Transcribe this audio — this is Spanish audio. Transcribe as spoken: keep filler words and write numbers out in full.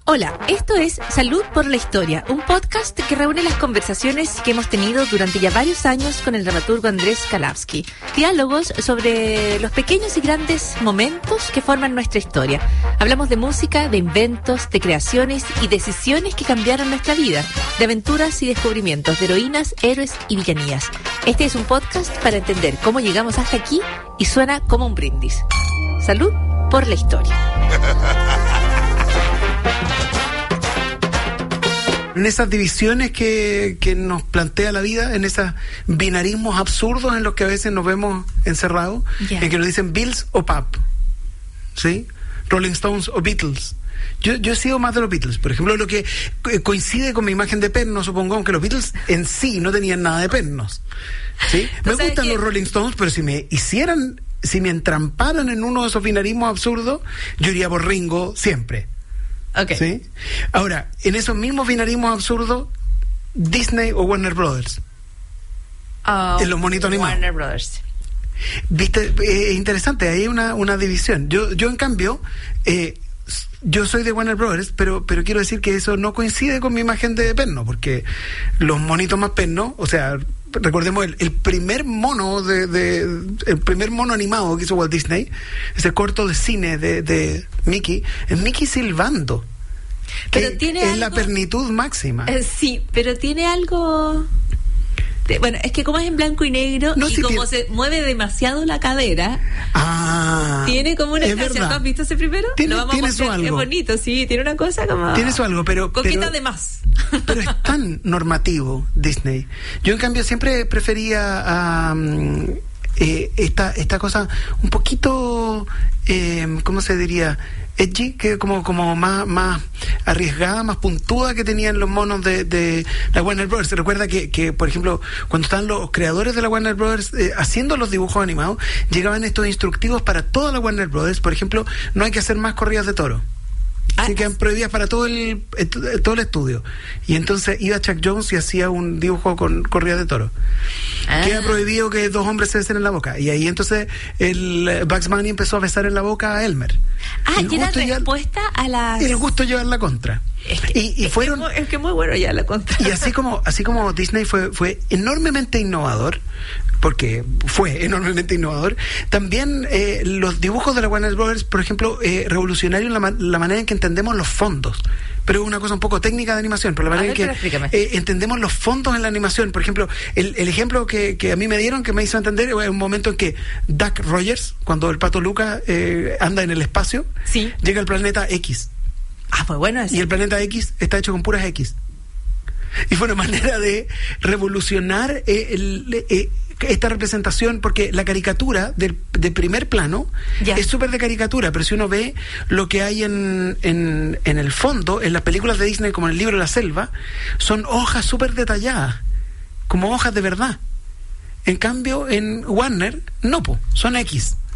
Hola, esto es Salud por la Historia, un podcast que reúne las conversaciones que hemos tenido durante ya varios años con el dramaturgo Andrés Kalavsky. Diálogos sobre los pequeños y grandes momentos que forman nuestra historia. Hablamos de música, de inventos, de creaciones y decisiones que cambiaron nuestra vida, de aventuras y descubrimientos, de heroínas, héroes y villanías. Este es un podcast para entender cómo llegamos hasta aquí y suena como un brindis. Salud por la Historia. En esas divisiones que, que nos plantea la vida, en esos binarismos absurdos en los que a veces nos vemos encerrados, yeah. En que nos dicen Bills o Pap, ¿sí? Rolling Stones o Beatles. Yo, yo he sido más de los Beatles, por ejemplo, lo que coincide con mi imagen de perno, supongo, aunque los Beatles en sí no tenían nada de pernos, ¿sí? Me gustan que... los Rolling Stones, pero si me hicieran, si me entramparan en uno de esos binarismos absurdos, yo iría por Ringo siempre. Okay. ¿Sí? Ahora, en esos mismos binarismos absurdos, Disney o Warner Brothers. Oh, en los monitos animados. Warner Brothers. Viste, es eh, interesante, hay una, una división. Yo, yo en cambio, eh, yo soy de Warner Brothers, pero, pero quiero decir que eso no coincide con mi imagen de perno, porque los monitos más pernos, o sea, recordemos el, el primer mono de, de el primer mono animado que hizo Walt Disney, ese corto de cine de, de Mickey, es Mickey silbando, pero que tiene es algo, la pernitud máxima. Eh, sí, pero tiene algo de, bueno, es que como es en blanco y negro no, y si como tiene... se mueve demasiado la cadera, ah, tiene como una gracia. ¿Tú has visto ese primero? Tiene, Lo vamos tiene a mostrar, su algo. Es bonito, sí, tiene una cosa como tiene su algo, pero coqueta pero... de más. Pero es tan normativo Disney. Yo en cambio siempre prefería um, eh, esta esta cosa un poquito eh, ¿cómo se diría? Edgy, que como como más más arriesgada, más puntuda que tenían los monos de, de la Warner Brothers. Recuerda que, que por ejemplo, cuando estaban los creadores de la Warner Brothers eh, haciendo los dibujos animados, llegaban estos instructivos para toda la Warner Brothers. Por ejemplo, no hay que hacer más corridas de toro. Así que eran prohibidas para todo el todo el estudio. Y entonces iba Chuck Jones y hacía un dibujo con corrida de toro. Ah. Queda prohibido que dos hombres se besen en la boca. Y ahí entonces el Bugs Bunny empezó a besar en la boca a Elmer. Ah, y era respuesta llevar, a la... El gusto llevar la contra. Es que, y, y es fueron... Que, es que muy bueno ya la contra. Y así como, así como Disney fue, fue enormemente innovador, porque fue enormemente innovador, también eh, los dibujos de la Warner Brothers, por ejemplo, eh, revolucionaron la, la manera en que entendemos los fondos. Pero es una cosa un poco técnica de animación, por la manera en que eh, entendemos los fondos en la animación. Por ejemplo, el, el ejemplo que, que a mí me dieron, que me hizo entender, es un momento en que Duck Rogers, cuando el pato Luca eh, anda en el espacio, sí. llega al planeta X. Ah, pues bueno. Así. Y el planeta X está hecho con puras X. Y fue una manera de revolucionar eh, el, eh, esta representación, porque la caricatura del, de primer plano ya. es súper de caricatura, pero si uno ve lo que hay en, en, en el fondo, en las películas de Disney, como en el libro La Selva, son hojas súper detalladas, como hojas de verdad. En cambio, en Warner, no, po, son X.